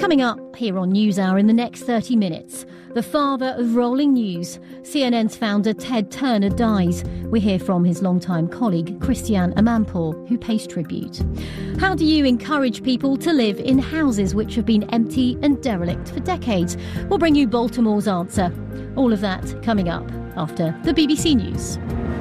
Coming up here on NewsHour in the next 30 minutes, the father of rolling news, CNN's founder Ted Turner dies. We hear from his longtime colleague Christiane Amanpour, who pays tribute. How do you encourage people to live in houses which have been empty and derelict for decades? We'll bring you Baltimore's answer. All of that coming up after the BBC News.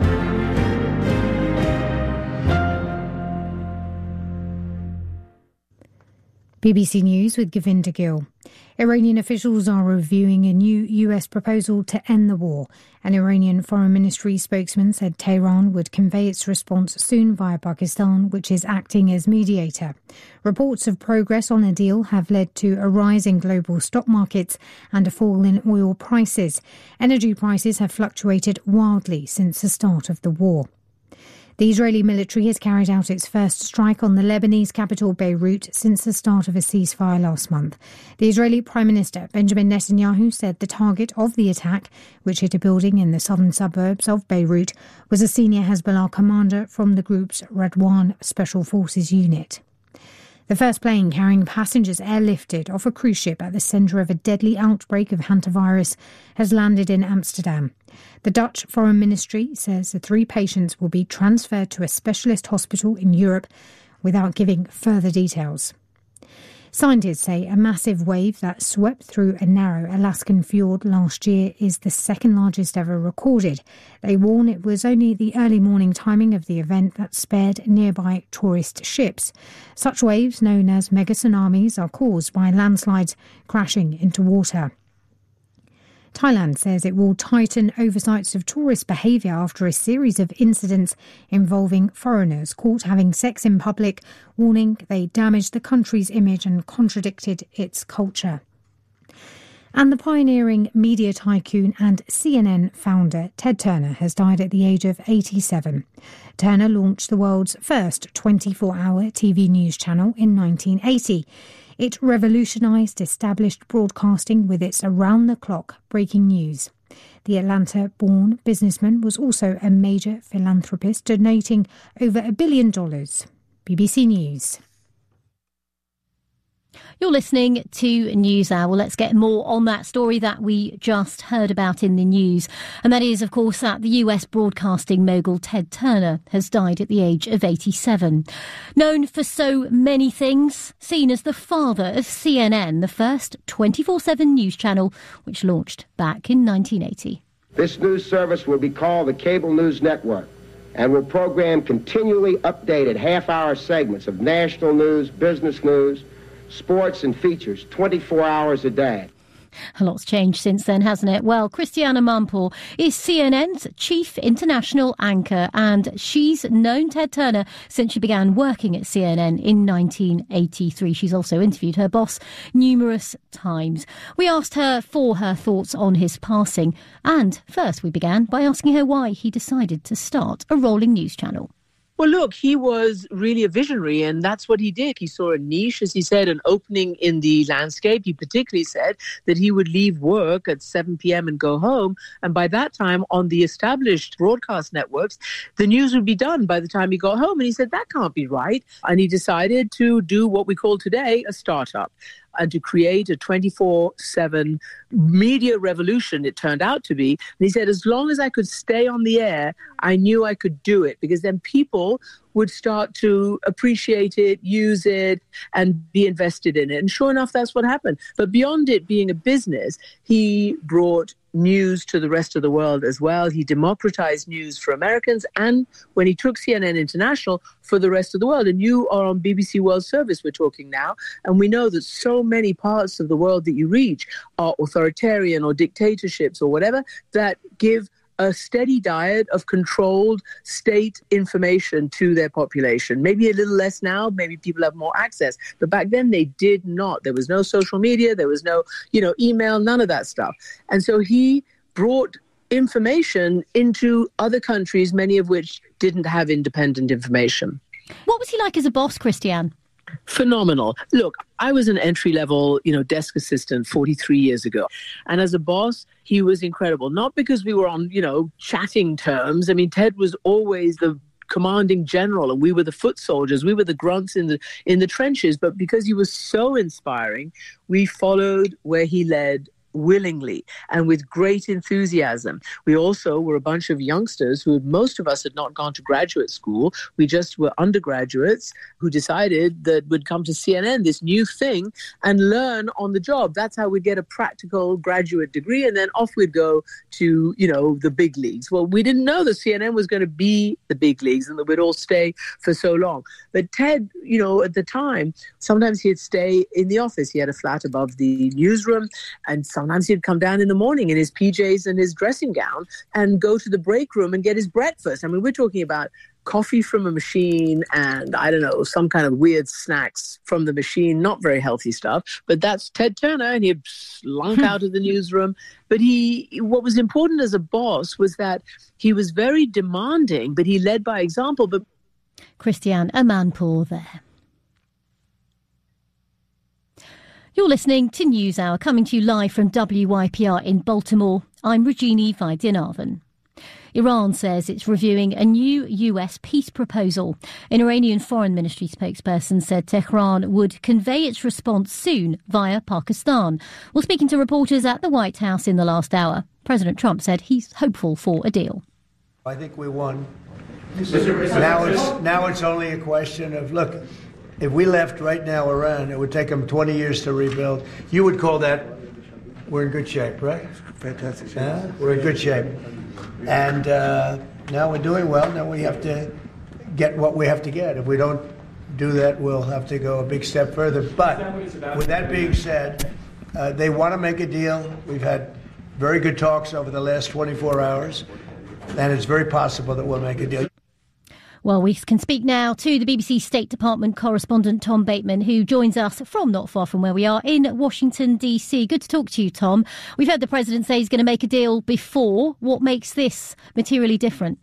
BBC News with Govinda Gill. Iranian officials are reviewing a new US proposal to end the war. An Iranian Foreign Ministry spokesman said Tehran would convey its response soon via Pakistan, which is acting as mediator. Reports of progress on a deal have led to a rise in global stock markets and a fall in oil prices. Energy prices have fluctuated wildly since the start of the war. The Israeli military has carried out its first strike on the Lebanese capital Beirut since the start of a ceasefire last month. The Israeli Prime Minister Benjamin Netanyahu said the target of the attack, which hit a building in the southern suburbs of Beirut, was a senior Hezbollah commander from the group's Radwan Special Forces unit. The first plane carrying passengers airlifted off a cruise ship at the centre of a deadly outbreak of hantavirus has landed in Amsterdam. The Dutch Foreign Ministry says the 3 patients will be transferred to a specialist hospital in Europe without giving further details. Scientists say a massive wave that swept through a narrow Alaskan fjord last year is the second largest ever recorded. They warn it was only the early morning timing of the event that spared nearby tourist ships. Such waves, known as mega tsunamis, are caused by landslides crashing into water. Thailand says it will tighten oversights of tourist behaviour after a series of incidents involving foreigners caught having sex in public, warning they damaged the country's image and contradicted its culture. And the pioneering media tycoon and CNN founder Ted Turner has died at the age of 87. Turner launched the world's first 24-hour TV news channel in 1980. It revolutionised established broadcasting with its around-the-clock breaking news. The Atlanta-born businessman was also a major philanthropist, donating over $1 billion. BBC News. You're listening to NewsHour. Well, let's get more on that story that we just heard about in the news. And that is, of course, that the US broadcasting mogul Ted Turner has died at the age of 87. Known for so many things, seen as the father of CNN, the first 24/7 news channel, which launched back in 1980. This news service will be called the Cable News Network and will program continually updated half-hour segments of national news, business news, sports and features 24 hours a day. A lot's changed since then, hasn't it? Well, Christiane Amanpour is CNN's chief international anchor, and she's known Ted Turner since she began working at CNN in 1983. She's also interviewed her boss numerous times. We asked her for her thoughts on his passing, and first we began by asking her why he decided to start a rolling news channel. Well, look, he was really a visionary, and that's what he did. He saw a niche, as he said, an opening in the landscape. He particularly said that he would leave work at 7 p.m. and go home. And by that time, on the established broadcast networks, the news would be done by the time he got home. And he said, that can't be right. And he decided to do what we call today a startup, and to create a 24/7 media revolution, it turned out to be. And he said, as long as I could stay on the air, I knew I could do it, because then people would start to appreciate it, use it, and be invested in it. And sure enough, that's what happened. But beyond it being a business, he brought news to the rest of the world as well. He democratized news for Americans, and when he took CNN International, for the rest of the world. And you are on BBC World Service, we're talking now, and we know that so many parts of the world that you reach are authoritarian or dictatorships or whatever that give a steady diet of controlled state information to their population. Maybe a little less now, maybe people have more access. But back then they did not. There was no social media, there was no, email, none of that stuff. And so he brought information into other countries, many of which didn't have independent information. What was he like as a boss, Christiane? Phenomenal. Look, I was an entry-level, desk assistant 43 years ago. And as a boss, he was incredible. Not because we were on, chatting terms. I mean, Ted was always the commanding general, and we were the foot soldiers. We were the grunts in the trenches. But because he was so inspiring, we followed where he led willingly and with great enthusiasm. We also were a bunch of youngsters who most of us had not gone to graduate school. We just were undergraduates who decided that we'd come to CNN, this new thing, and learn on the job. That's how we'd get a practical graduate degree, and then off we'd go to, the big leagues. Well, we didn't know that CNN was going to be the big leagues and that we'd all stay for so long. But Ted, at the time, sometimes he'd stay in the office. He had a flat above the newsroom, and sometimes he'd come down in the morning in his PJs and his dressing gown and go to the break room and get his breakfast. I mean, we're talking about coffee from a machine and, I don't know, some kind of weird snacks from the machine, not very healthy stuff. But that's Ted Turner, and he'd slunk out of the newsroom. But what was important as a boss was that he was very demanding, but he led by example. But Christiane Amanpour there. You're listening to NewsHour, coming to you live from WYPR in Baltimore. I'm Regina Vaidyanathan. Iran says it's reviewing a new US peace proposal. An Iranian Foreign Ministry spokesperson said Tehran would convey its response soon via Pakistan. While speaking to reporters at the White House in the last hour, President Trump said he's hopeful for a deal. I think we won. Now it's only a question of, look, if we left right now Iran, it would take them 20 years to rebuild. You would call that, we're in good shape, right? Fantastic shape. We're in good shape. And now we're doing well. Now we have to get what we have to get. If we don't do that, we'll have to go a big step further. But with that being said, they want to make a deal. We've had very good talks over the last 24 hours, and it's very possible that we'll make a deal. Well, we can speak now to the BBC State Department correspondent Tom Bateman, who joins us from not far from where we are in Washington, D.C. Good to talk to you, Tom. We've heard the president say he's going to make a deal before. What makes this materially different?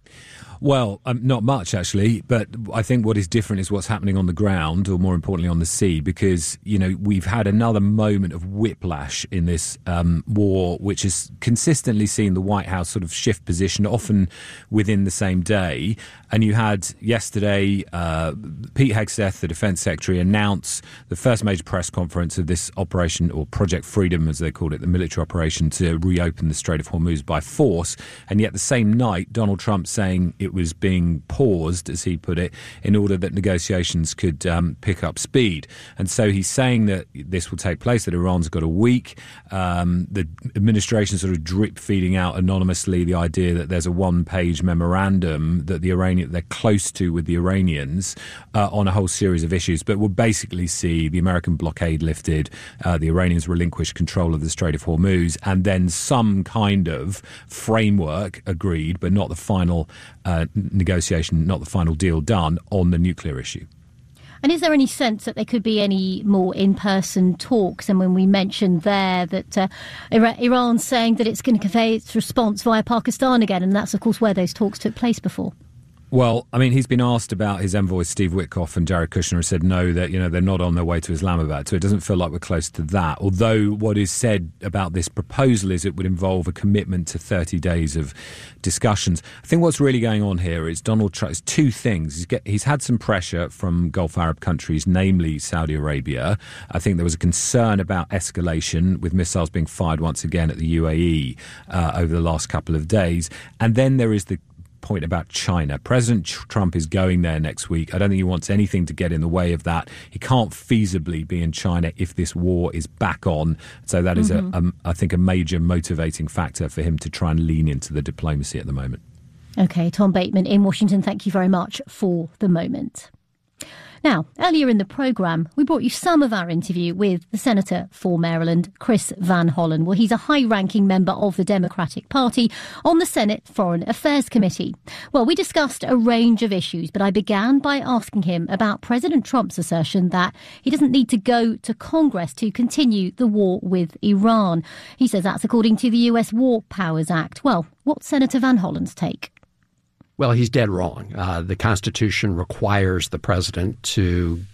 Well, not much, actually. But I think what is different is what's happening on the ground, or more importantly on the sea, because, we've had another moment of whiplash in this war, which has consistently seen the White House sort of shift position, often within the same day. And you had yesterday Pete Hegseth, the Defence Secretary, announce the first major press conference of this operation, or Project Freedom, as they called it, the military operation to reopen the Strait of Hormuz by force. And yet the same night, Donald Trump saying it was being paused, as he put it, in order that negotiations could pick up speed. And so he's saying that this will take place, that Iran's got a week. The administration sort of drip feeding out anonymously the idea that there's a one-page memorandum that they're close to with the Iranians on a whole series of issues, but will basically see the American blockade lifted, the Iranians relinquish control of the Strait of Hormuz, and then some kind of framework agreed, but not the final negotiation, not the final deal done on the nuclear issue. And is there any sense that there could be any more in-person talks? And when we mentioned there that Iran's saying that it's going to convey its response via Pakistan again, and that's, of course, where those talks took place before. Well, I mean, he's been asked about his envoys, Steve Witkoff and Jared Kushner, and said no, that, they're not on their way to Islamabad. So it doesn't feel like we're close to that. Although what is said about this proposal is it would involve a commitment to 30 days of discussions. I think what's really going on here is Donald Trump's two things. He's had some pressure from Gulf Arab countries, namely Saudi Arabia. I think there was a concern about escalation with missiles being fired once again at the UAE over the last couple of days. And then there is the point about China. President Trump is going there next week. I don't think he wants anything to get in the way of that. He can't feasibly be in China if this war is back on. So that is, I think, a major motivating factor for him to try and lean into the diplomacy at the moment. OK, Tom Bateman in Washington, thank you very much for the moment. Now, earlier in the programme, we brought you some of our interview with the Senator for Maryland, Chris Van Hollen. Well, he's a high-ranking member of the Democratic Party on the Senate Foreign Affairs Committee. Well, we discussed a range of issues, but I began by asking him about President Trump's assertion that he doesn't need to go to Congress to continue the war with Iran. He says that's according to the US War Powers Act. Well, what's Senator Van Hollen's take? Well, he's dead wrong. The Constitution requires the president to get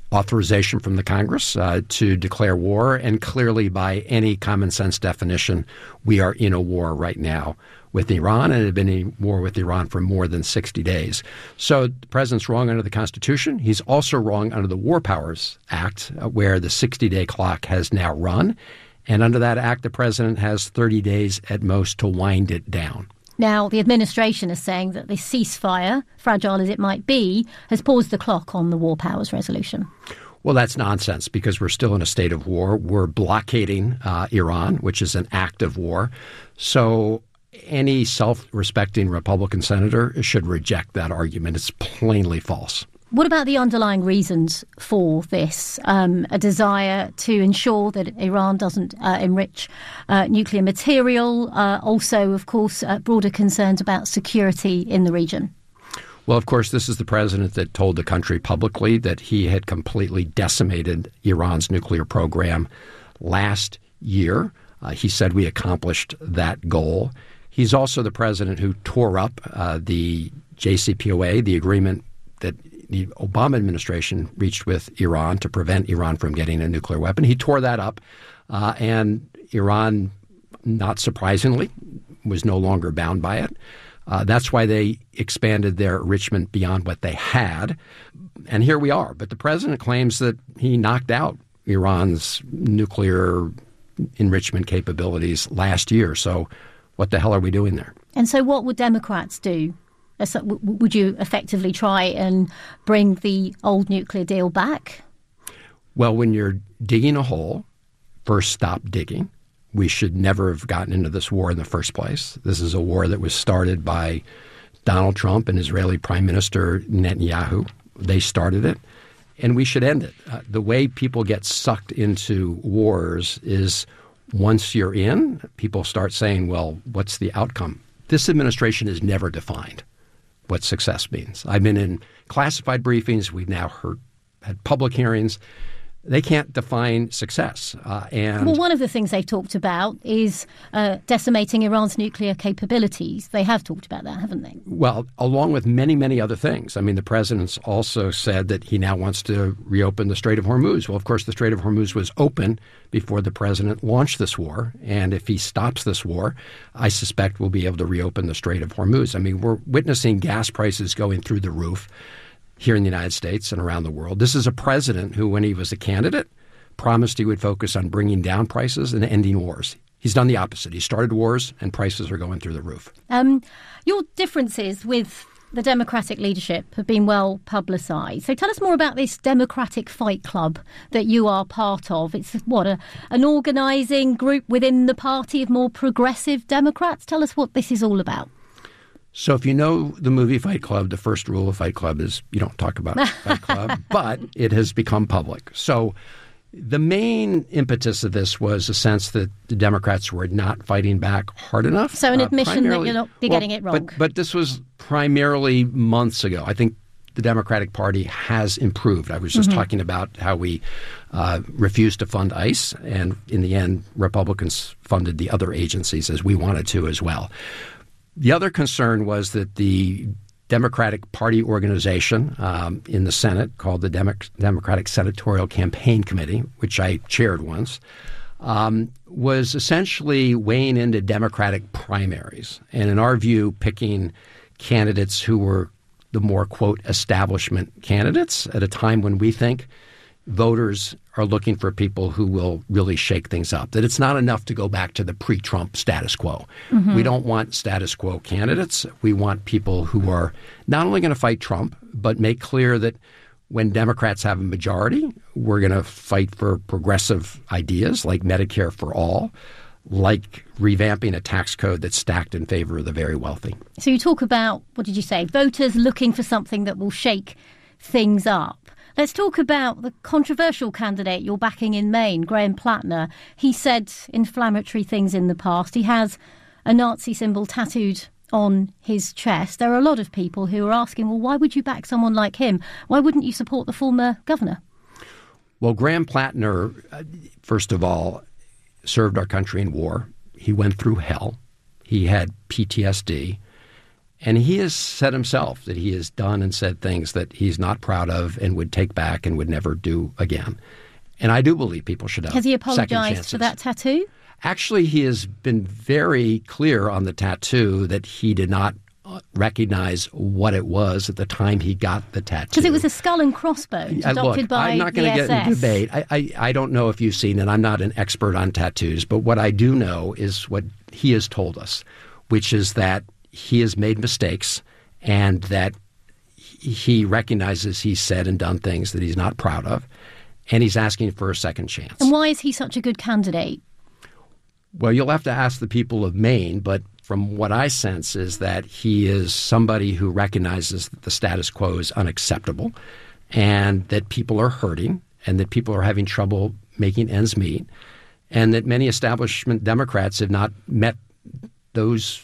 authorization from the Congress to declare war, and clearly by any common sense definition, we are in a war right now with Iran, and have been in war with Iran for more than 60 days. So the president's wrong under the Constitution. He's also wrong under the War Powers Act, where the 60-day clock has now run. And under that act, the president has 30 days at most to wind it down. Now, the administration is saying that this ceasefire, fragile as it might be, has paused the clock on the War Powers Resolution. Well, that's nonsense, because we're still in a state of war. We're blockading Iran, which is an act of war. So any self-respecting Republican senator should reject that argument. It's plainly false. What about the underlying reasons for this? A desire to ensure that Iran doesn't enrich nuclear material. Also, of course, broader concerns about security in the region. Well, of course, this is the president that told the country publicly that he had completely decimated Iran's nuclear program last year. He said we accomplished that goal. He's also the president who tore up the JCPOA, the agreement that the Obama administration reached with Iran to prevent Iran from getting a nuclear weapon. He tore that up, and Iran, not surprisingly, was no longer bound by it. That's why they expanded their enrichment beyond what they had. And here we are. But the president claims that he knocked out Iran's nuclear enrichment capabilities last year. So what the hell are we doing there? And so what would Democrats do? Would you effectively try and bring the old nuclear deal back? Well, when you're digging a hole, first stop digging. We should never have gotten into this war in the first place. This is a war that was started by Donald Trump and Israeli Prime Minister Netanyahu. They started it, and we should end it. The way people get sucked into wars is once you're in, people start saying, well, what's the outcome? This administration has never defined what success means. I've been in classified briefings. We've now had public hearings. They can't define success. Well, one of the things they've talked about is decimating Iran's nuclear capabilities. They have talked about that, haven't they? Well, along with many, many other things. I mean, the president's also said that he now wants to reopen the Strait of Hormuz. Well, of course, the Strait of Hormuz was open before the president launched this war. And if he stops this war, I suspect we'll be able to reopen the Strait of Hormuz. I mean, we're witnessing gas prices going through the roof here in the United States and around the world. This is a president who, when he was a candidate, promised he would focus on bringing down prices and ending wars. He's done the opposite. He started wars and prices are going through the roof. Your differences with the Democratic leadership have been well publicised. So tell us more about this Democratic Fight Club that you are part of. It's an organising group within the party of more progressive Democrats. Tell us what this is all about. So if you know the movie Fight Club, the first rule of Fight Club is you don't talk about Fight Club, but it has become public. So the main impetus of this was a sense that the Democrats were not fighting back hard enough. So an admission that you're not getting it wrong. But this was primarily months ago. I think the Democratic Party has improved. I was just talking about how we refused to fund ICE, and in the end, Republicans funded the other agencies as we wanted to as well. The other concern was that the Democratic Party organization in the Senate, called the Democratic Senatorial Campaign Committee, which I chaired once, was essentially weighing into Democratic primaries. And in our view, picking candidates who were the more, quote, establishment candidates at a time when we think voters are looking for people who will really shake things up, that it's not enough to go back to the pre-Trump status quo. We don't want status quo candidates. We want people who are not only going to fight Trump, but make clear that when Democrats have a majority, we're going to fight for progressive ideas like Medicare for all, like revamping a tax code that's stacked in favor of the very wealthy. So you talk about, what did you say, voters looking for something that will shake things up. Let's talk about the controversial candidate you're backing in Maine, Graham Plattner. He said inflammatory things in the past. He has a Nazi symbol tattooed on his chest. There are a lot of people who are asking, well, why would you back someone like him? Why wouldn't you support the former governor? Well, Graham Plattner, first of all, served our country in war. He went through hell. He had PTSD. And he has said himself that he has done and said things that he's not proud of and would take back and would never do again. And I do believe people should have Has he second apologized chances. for that tattoo? Actually, he has been very clear on the tattoo that he did not recognize what it was at the time he got the tattoo. Because it was a skull and crossbones adopted by I'm not going to get into debate. I don't know if you've seen it. I'm not an expert on tattoos. But what I do know is what he has told us, which is that he has made mistakes and that he recognizes he's said and done things that he's not proud of, and he's asking for a second chance. And why is he such a good candidate? Well, you'll have to ask the people of Maine, but from what I sense is that he is somebody who recognizes that the status quo is unacceptable and that people are hurting and that people are having trouble making ends meet and that many establishment Democrats have not met those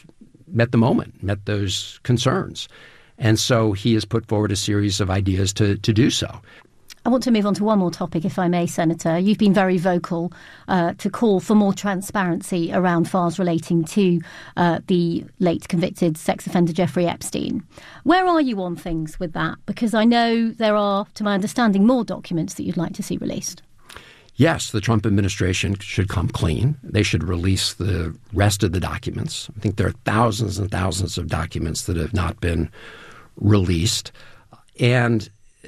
concerns. And so he has put forward a series of ideas to do so. I want to move on to one more topic, if I may, Senator. You've been very vocal to call for more transparency around files relating to the late convicted sex offender Jeffrey Epstein. Where are you on things with that? Because I know there are, to my understanding, more documents that you'd like to see released. Yes, the Trump administration should come clean. They should release the rest of the documents. I think there are thousands and thousands of documents that have not been released. And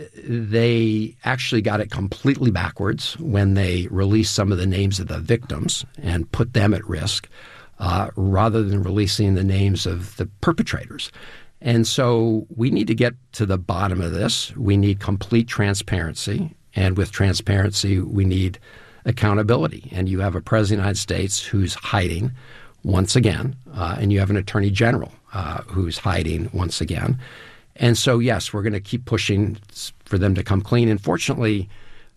they actually got it completely backwards when they released some of the names of the victims and put them at risk rather than releasing the names of the perpetrators. And so we need to get to the bottom of this. We need complete transparency. And with transparency, we need accountability. And you have a president of the United States who's hiding once again, and you have an attorney general who's hiding once again. And so, yes, we're going to keep pushing for them to come clean. And fortunately,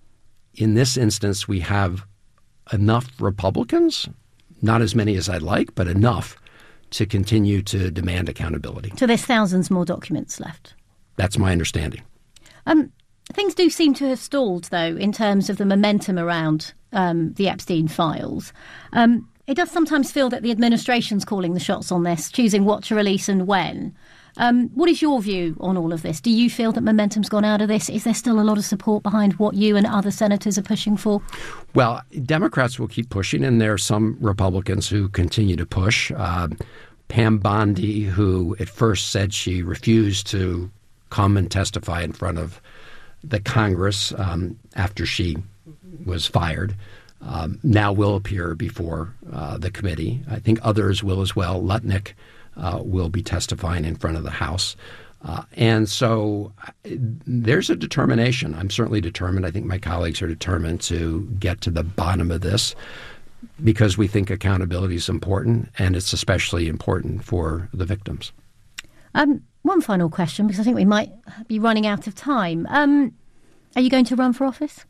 in this instance, we have enough Republicans, not as many as I'd like, but enough to continue to demand accountability. So there's thousands more documents left? That's my understanding. Things do seem to have stalled, though, in terms of the momentum around the Epstein files. It does sometimes feel that the administration's calling the shots on this, choosing what to release and when. What is your view on all of this? Do you feel that momentum's gone out of this? Is there still a lot of support behind what you and other senators are pushing for? Well, Democrats will keep pushing, and there are some Republicans who continue to push. Pam Bondi, who at first said she refused to come and testify in front of the Congress after she was fired, now will appear before the committee. I think others will as well. Lutnick will be testifying in front of the House. And so there's a determination. I'm certainly determined. I think my colleagues are determined to get to the bottom of this because we think accountability is important, and it's especially important for the victims. One final question, because I think we might be running out of time. Are you going to run for office?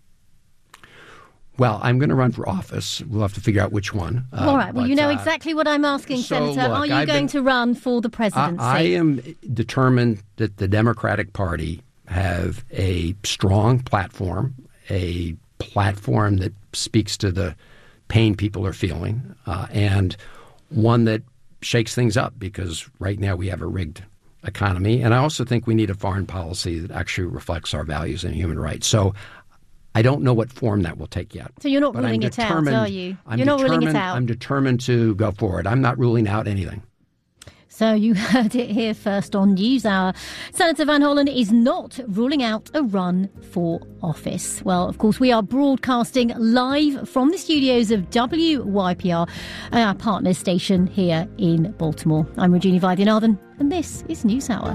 Well, I'm going to run for office. We'll have to figure out which one. All right. Well, you know exactly what I'm asking, Senator. Look, are you going to run for the presidency? I am determined that the Democratic Party have a strong platform, a platform that speaks to the pain people are feeling, and one that shakes things up, because right now we have a rigged economy. And I also think we need a foreign policy that actually reflects our values and human rights. So I don't know what form that will take yet. So you're not ruling it out, are you? You're not ruling it out. I'm determined to go forward. I'm not ruling out anything. So you heard it here first on NewsHour. Senator Van Hollen is not ruling out a run for office. Well, of course, we are broadcasting live from the studios of WYPR, our partner station here in Baltimore. I'm Regina Vaidyanathan, and this is NewsHour.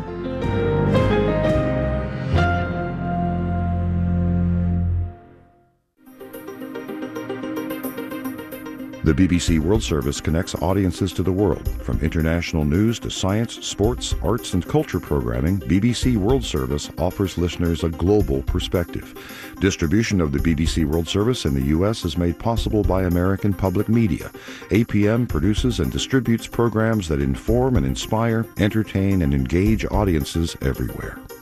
The BBC World Service connects audiences to the world. From international news to science, sports, arts, and culture programming, BBC World Service offers listeners a global perspective. Distribution of the BBC World Service in the U.S. is made possible by American Public Media. APM produces and distributes programs that inform and inspire, entertain, and engage audiences everywhere.